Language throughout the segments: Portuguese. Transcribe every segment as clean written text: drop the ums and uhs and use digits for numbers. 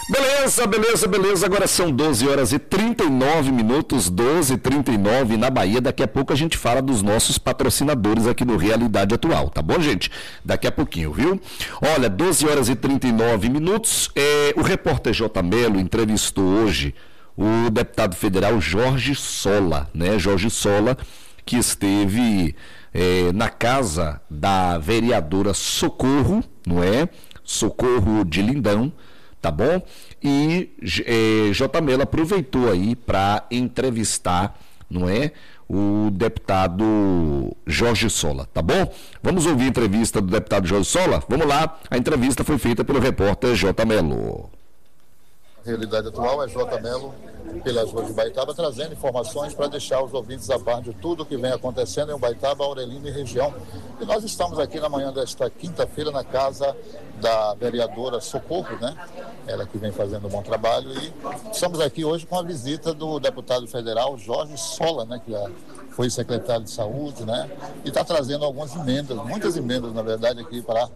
Beleza. Agora são 12 horas e 39 minutos, 12h39 na Bahia. Daqui a pouco a gente fala dos nossos patrocinadores aqui no Realidade Atual, tá bom, gente? Daqui a pouquinho, viu? Olha, 12 horas e 39 minutos. O repórter J. Melo entrevistou hoje o deputado federal Jorge Sola, né? Jorge Sola, que esteve na casa da vereadora Socorro, não é? Socorro de Lindão, tá bom? E J. Melo aproveitou aí para entrevistar, não é? O deputado Jorge Sola, tá bom? Vamos ouvir a entrevista do deputado Jorge Sola? Vamos lá, a entrevista foi feita pelo repórter J. Melo. A Realidade Atual é J. Melo, pelas ruas de Baitaba, trazendo informações para deixar os ouvintes a par de tudo que vem acontecendo em Baitaba, Aurelina e região. E nós estamos aqui na manhã desta quinta-feira na casa da vereadora Socorro, né? Ela que vem fazendo um bom trabalho, e estamos aqui hoje com a visita do deputado federal Jorge Sola, né? Que foi secretário de saúde, né? E está trazendo algumas emendas, muitas emendas, na verdade, aqui para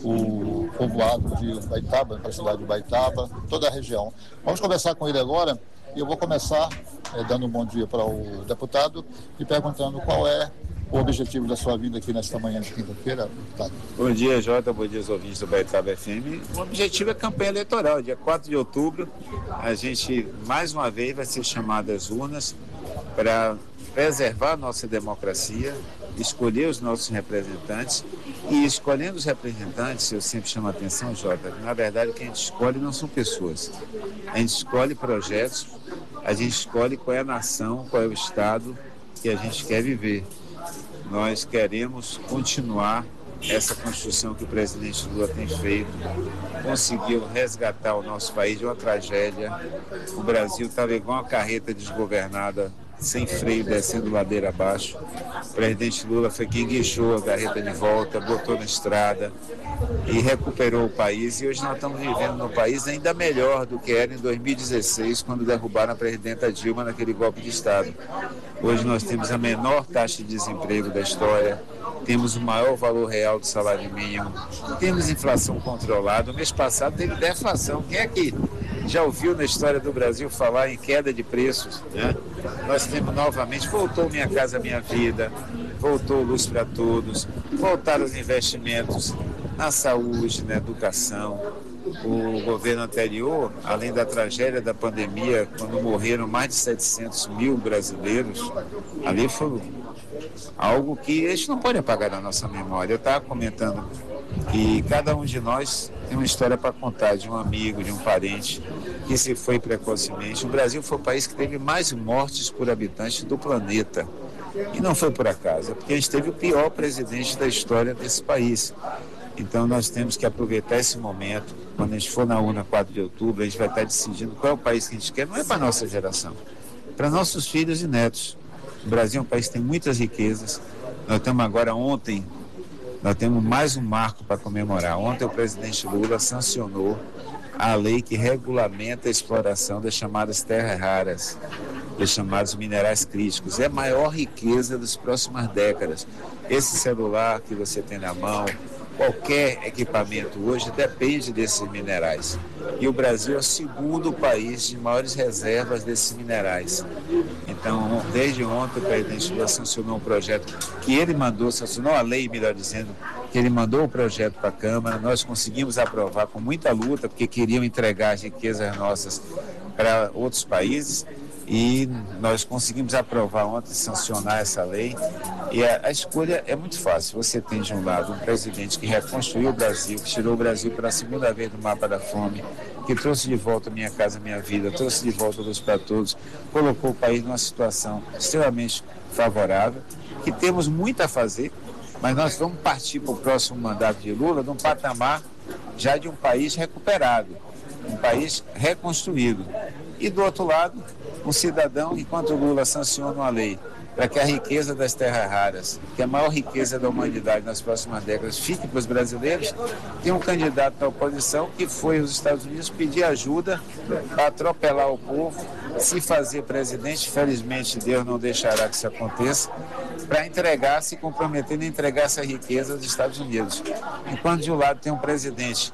o povoado de Baitaba, para a cidade de Baitaba, toda a região. Vamos conversar com ele agora, e eu vou começar dando um bom dia para o deputado e perguntando qual é o objetivo da sua vinda aqui nesta manhã de quinta-feira, deputado. Bom dia, Jota, bom dia aos ouvintes do Baitaba FM. O objetivo é a campanha eleitoral. Dia 4 de outubro, a gente mais uma vez vai ser chamado às urnas para preservar a nossa democracia, escolher os nossos representantes, e escolhendo os representantes, eu sempre chamo a atenção, Jota, na verdade o que a gente escolhe não são pessoas, a gente escolhe projetos, a gente escolhe qual é a nação, qual é o estado que a gente quer viver. Nós queremos continuar essa construção que o presidente Lula tem feito, conseguiu resgatar o nosso país de uma tragédia. O Brasil estava igual uma carreta desgovernada, sem freio, descendo ladeira abaixo. O presidente Lula foi quem guichou a carreta de volta, botou na estrada e recuperou o país. E hoje nós estamos vivendo num país ainda melhor do que era em 2016, quando derrubaram a presidenta Dilma naquele golpe de Estado. Hoje nós temos a menor taxa de desemprego da história, temos o maior valor real do salário mínimo, temos inflação controlada. O mês passado teve deflação. Quem é que já ouviu na história do Brasil falar em queda de preços, né? Nós temos novamente, voltou Minha Casa Minha Vida, voltou Luz para Todos, voltaram os investimentos na saúde, na educação. O governo anterior, além da tragédia da pandemia, quando morreram mais de 700 mil brasileiros, ali foi algo que a gente não pode apagar da nossa memória. Eu estava comentando que cada um de nós tem uma história para contar, de um amigo, de um parente que se foi precocemente. O Brasil foi o país que teve mais mortes por habitante do planeta. E não foi por acaso, é porque a gente teve o pior presidente da história desse país. Então nós temos que aproveitar esse momento. Quando a gente for na urna 4 de outubro, a gente vai estar decidindo qual é o país que a gente quer. Não é para a nossa geração, é para nossos filhos e netos. O Brasil é um país que tem muitas riquezas. Nós estamos agora ontem, nós temos mais um marco para comemorar. Ontem o presidente Lula sancionou a lei que regulamenta a exploração das chamadas terras raras, dos chamados minerais críticos. É a maior riqueza das próximas décadas. Esse celular que você tem na mão, qualquer equipamento hoje depende desses minerais. E o Brasil é o segundo país de maiores reservas desses minerais. Então, desde ontem, o presidente Lula sancionou um projeto que ele mandou, sancionou a lei, melhor dizendo, que ele mandou o projeto para a Câmara. Nós conseguimos aprovar com muita luta, porque queriam entregar as riquezas nossas para outros países. E nós conseguimos aprovar ontem, sancionar essa lei. E a escolha é muito fácil. Você tem de um lado um presidente que reconstruiu o Brasil, que tirou o Brasil pela segunda vez do mapa da fome, que trouxe de volta Minha Casa Minha Vida, trouxe de volta Luz para Todos, colocou o país numa situação extremamente favorável, que temos muito a fazer, mas nós vamos partir para o próximo mandato de Lula de um patamar já de um país recuperado, um país reconstruído. E do outro lado, um cidadão, enquanto o Lula sanciona uma lei para que a riqueza das terras raras, que é a maior riqueza da humanidade nas próximas décadas, fique para os brasileiros, tem um candidato da oposição que foi aos Estados Unidos pedir ajuda para atropelar o povo, se fazer presidente. Felizmente Deus não deixará que isso aconteça, para entregar, se comprometendo a entregar essa riqueza aos Estados Unidos. Enquanto de um lado tem um presidente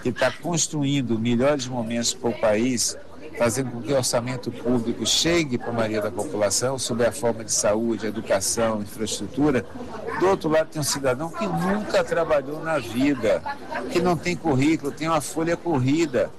que está construindo melhores momentos para o país, fazendo com que o orçamento público chegue para a maioria da população, sob a forma de saúde, educação, infraestrutura. Do outro lado tem um cidadão que nunca trabalhou na vida, que não tem currículo, tem uma folha corrida.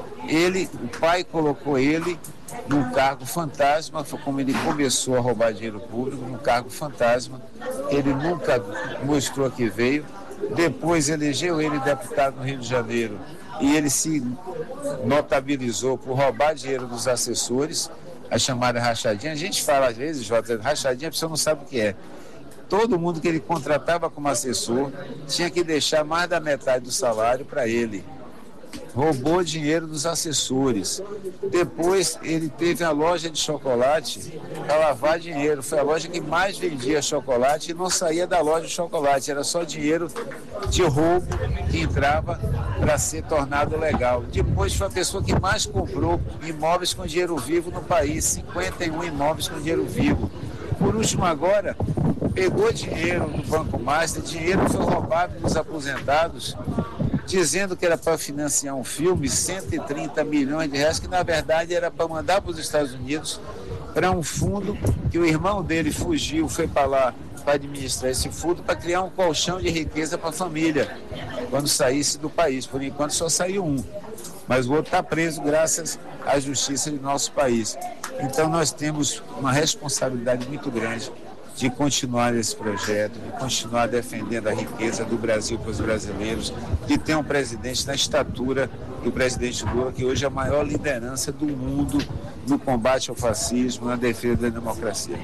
O pai colocou ele num cargo fantasma, foi como ele começou a roubar dinheiro público, num cargo fantasma, ele nunca mostrou que veio. Depois elegeu ele deputado no Rio de Janeiro e ele se notabilizou por roubar dinheiro dos assessores, a chamada rachadinha. A gente fala às vezes, Jota, rachadinha, a pessoa não sabe o que é. Todo mundo que ele contratava como assessor tinha que deixar mais da metade do salário para ele. Roubou dinheiro dos assessores. Depois ele teve a loja de chocolate para lavar dinheiro. Foi a loja que mais vendia chocolate e não saía da loja de chocolate. Era só dinheiro de roubo que entrava para ser tornado legal. Depois foi a pessoa que mais comprou imóveis com dinheiro vivo no país. 51 imóveis com dinheiro vivo. Por último agora, pegou dinheiro do Banco Master, dinheiro foi roubado dos aposentados, dizendo que era para financiar um filme, 130 milhões de reais, que na verdade era para mandar para os Estados Unidos, para um fundo que o irmão dele fugiu, foi para lá para administrar esse fundo, para criar um colchão de riqueza para a família, quando saísse do país. Por enquanto só saiu um, mas o outro está preso graças à justiça de nosso país. Então nós temos uma responsabilidade muito grande de continuar esse projeto, de continuar defendendo a riqueza do Brasil para os brasileiros, de ter um presidente na estatura do presidente Lula, que hoje é a maior liderança do mundo no combate ao fascismo, na defesa da democracia.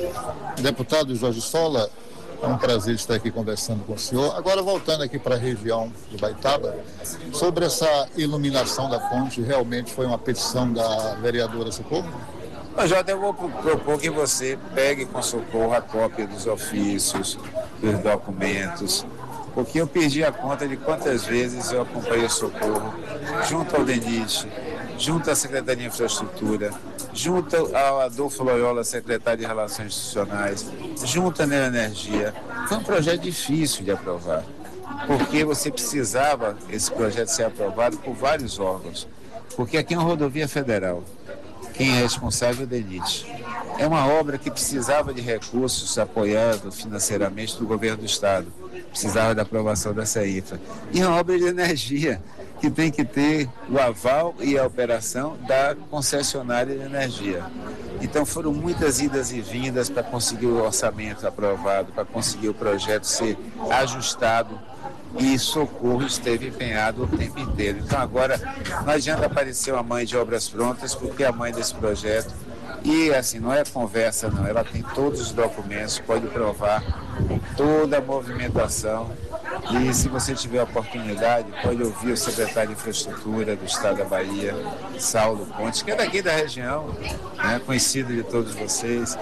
Deputado Jorge Sola, é um prazer estar aqui conversando com o senhor. Agora, voltando aqui para a região de Baitaba, sobre essa iluminação da ponte, realmente foi uma petição da vereadora Socorro? Jota, eu vou propor que você pegue com Socorro a cópia dos ofícios, dos documentos, porque eu perdi a conta de quantas vezes eu acompanhei o Socorro junto ao DENIT, junto à Secretaria de Infraestrutura, junto ao Adolfo Loyola, secretário de Relações Institucionais, junto à Neoenergia. Foi um projeto difícil de aprovar, porque você precisava esse projeto ser aprovado por vários órgãos, porque aqui é uma rodovia federal. Quem é responsável é o DENIT. É uma obra que precisava de recursos apoiados financeiramente do governo do Estado. Precisava da aprovação da CEIFA. E é uma obra de energia, que tem que ter o aval e a operação da concessionária de energia. Então foram muitas idas e vindas para conseguir o orçamento aprovado, para conseguir o projeto ser ajustado. E Socorro esteve empenhado o tempo inteiro. Então agora não adianta aparecer uma mãe de obras prontas, porque é a mãe desse projeto. E assim, não é conversa não, ela tem todos os documentos, pode provar com toda a movimentação. E se você tiver a oportunidade, pode ouvir o secretário de Infraestrutura do Estado da Bahia, Saulo Pontes, que é daqui da região, né, conhecido de todos vocês.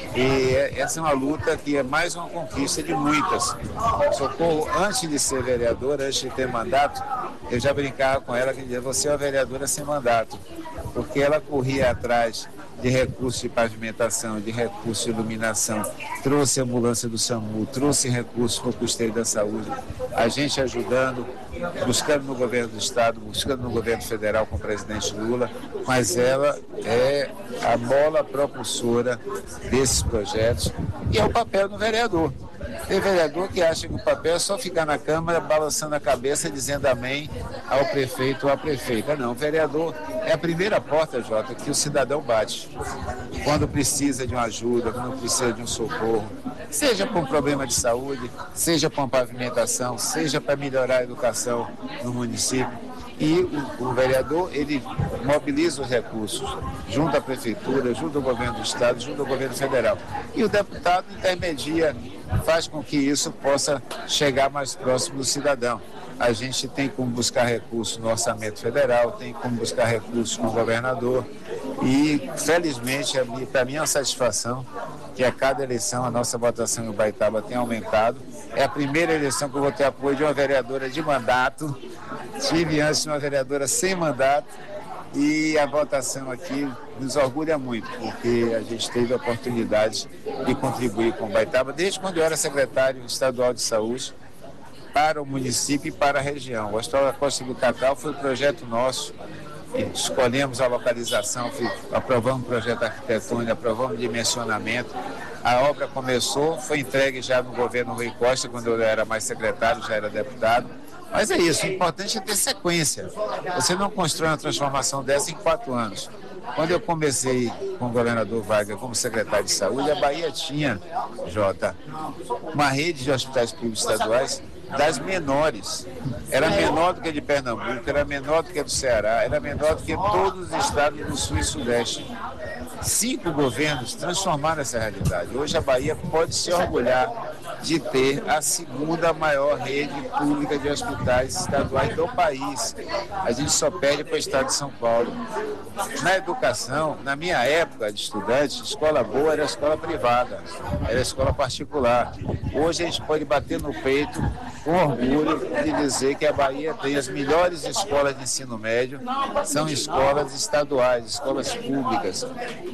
E essa é uma luta que é mais uma conquista de muitas. Socorro, antes de ser vereadora, antes de ter mandato, eu já brincava com ela que dizia, você é uma vereadora sem mandato, porque ela corria atrás de recursos de pavimentação, de recursos de iluminação, trouxe a ambulância do SAMU, trouxe recursos para o custeio da saúde, a gente ajudando, buscando no governo do Estado, buscando no governo federal com o presidente Lula, mas ela é a mola propulsora desses projetos e é o papel do vereador. Tem vereador que acha que o papel é só ficar na Câmara balançando a cabeça dizendo amém ao prefeito ou à prefeita. Não, o vereador é a primeira porta, Jota, que o cidadão bate quando precisa de uma ajuda, quando precisa de um socorro, seja por um problema de saúde, seja por uma pavimentação, seja para melhorar a educação no município. E o vereador, ele mobiliza os recursos junto à prefeitura, junto ao governo do Estado, junto ao governo federal. E o deputado intermedia, faz com que isso possa chegar mais próximo do cidadão. A gente tem como buscar recursos no orçamento federal, tem como buscar recursos com o governador e, felizmente, para mim é uma satisfação que a cada eleição a nossa votação em Ubaitaba tem aumentado. É a primeira eleição que eu vou ter apoio de uma vereadora de mandato. Tive antes uma vereadora sem mandato e a votação aqui nos orgulha muito, porque a gente teve a oportunidade de contribuir com Ubaitaba desde quando eu era secretário estadual de saúde. para o município e para a região. O Hospital da Costa do Cacau foi um projeto nosso, escolhemos a localização, aprovamos o projeto arquitetônico, aprovamos o dimensionamento. A obra começou, foi entregue já no governo Rui Costa, quando eu era mais secretário, já era deputado. Mas é isso, o importante é ter sequência. Você não constrói uma transformação dessa em 4 anos. Quando eu comecei com o governador Wagner como secretário de saúde, a Bahia tinha, Jota, uma rede de hospitais públicos estaduais das menores. Era menor do que a de Pernambuco, era menor do que a do Ceará, era menor do que todos os estados do Sul e Sudeste. 5 governos transformaram essa realidade. Hoje a Bahia pode se orgulhar de ter a segunda maior rede pública de hospitais estaduais do país. A gente só perde para o estado de São Paulo. Na educação, na minha época de estudante, escola boa era escola privada, era escola particular. Hoje a gente pode bater no peito com orgulho de dizer que a Bahia tem as melhores escolas de ensino médio, são escolas estaduais, escolas públicas.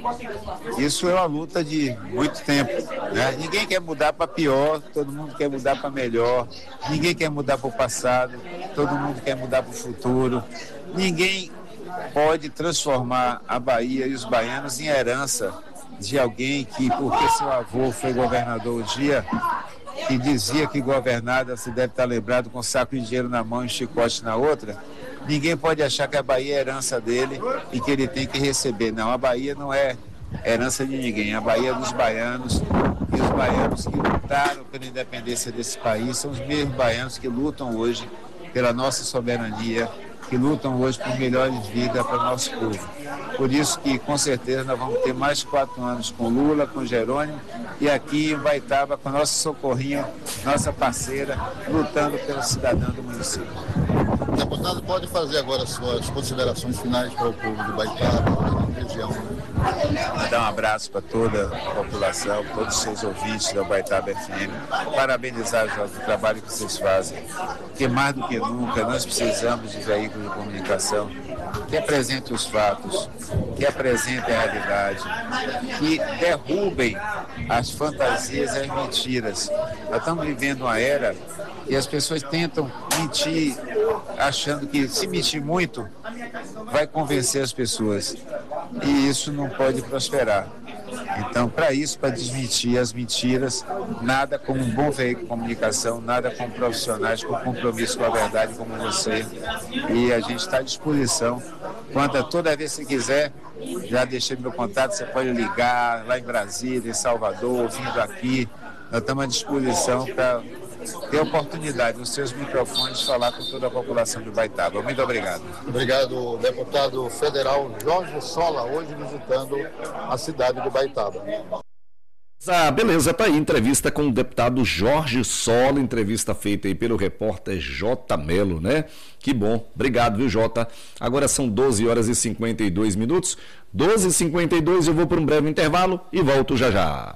Isso é uma luta de muito tempo, né? Ninguém quer mudar para pior, todo mundo quer mudar para melhor. Ninguém quer mudar para o passado, todo mundo quer mudar para o futuro. Ninguém pode transformar a Bahia e os baianos em herança de alguém que, porque seu avô foi governador um dia, que dizia que governada se deve estar lembrado com um saco de dinheiro na mão e um chicote na outra. Ninguém pode achar que a Bahia é herança dele e que ele tem que receber. Não, a Bahia não é herança de ninguém. A Bahia é dos baianos, e os baianos que lutaram pela independência desse país são os mesmos baianos que lutam hoje pela nossa soberania, que lutam hoje por melhores vidas para o nosso povo. Por isso que, com certeza, nós vamos ter mais 4 anos com Lula, com Jerônimo, e aqui em Baitaba, com a nossa Socorrinho, nossa parceira, lutando pelo cidadão do município. Deputado, pode fazer agora suas considerações finais para o povo de Baitaba, da região. Mandar um abraço para toda a população, todos os seus ouvintes da Baitaba FM, parabenizar o trabalho que vocês fazem, porque mais do que nunca nós precisamos de veículos de comunicação que apresentem os fatos, que apresentem a realidade, que derrubem as fantasias e as mentiras. Nós estamos vivendo uma era e as pessoas tentam mentir, achando que se mentir muito vai convencer as pessoas. E isso não pode prosperar. Então, para isso, para desmentir as mentiras, nada como um bom veículo de comunicação, nada como profissionais com compromisso com a verdade como você. E a gente está à disposição. Toda vez que você quiser, já deixei meu contato, você pode ligar lá em Brasília, em Salvador, vindo aqui. Nós estamos à disposição para ter a oportunidade nos seus microfones de falar com toda a população de Baitaba. Muito obrigado. Obrigado, deputado federal Jorge Sola, hoje visitando a cidade de Baitaba. Beleza, tá aí, entrevista com o deputado Jorge Sola, entrevista feita aí pelo repórter J. Melo, né? Que bom, obrigado, viu, Jota? Agora são 12 horas e 52 minutos, 12h52, eu vou para um breve intervalo e volto já já.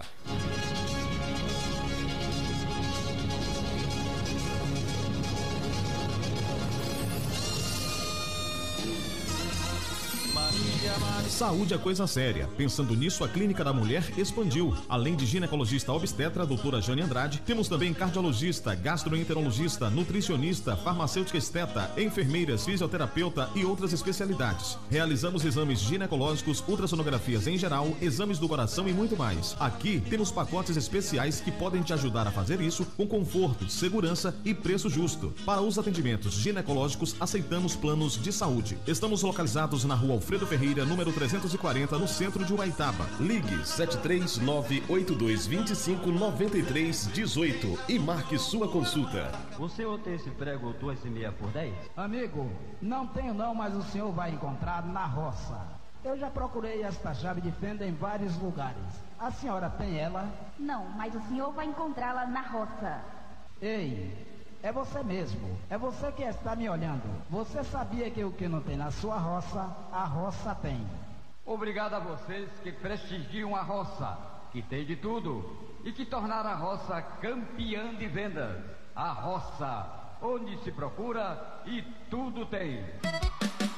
Saúde é coisa séria. Pensando nisso, a Clínica da Mulher expandiu. Além de ginecologista obstetra, a doutora Jane Andrade, temos também cardiologista, gastroenterologista, nutricionista, farmacêutica esteta, enfermeiras, fisioterapeuta e outras especialidades. Realizamos exames ginecológicos, ultrassonografias em geral, exames do coração e muito mais. Aqui temos pacotes especiais que podem te ajudar a fazer isso com conforto, segurança e preço justo. Para os atendimentos ginecológicos, aceitamos planos de saúde. Estamos localizados na Rua Alfredo Ferreira, número 340, no centro de Ubaitaba. Ligue 73982259318 e marque sua consulta. O senhor tem esse prego 2,5 por 10? Amigo, não tenho não, mas o senhor vai encontrar na roça. Eu já procurei esta chave de fenda em vários lugares. A senhora tem ela? Não, mas o senhor vai encontrá-la na roça. Ei, é você mesmo. É você que está me olhando. Você sabia que o que não tem na sua roça, a roça tem. Obrigado a vocês que prestigiam a roça, que tem de tudo, e que tornaram a roça campeã de vendas. A roça, onde se procura e tudo tem.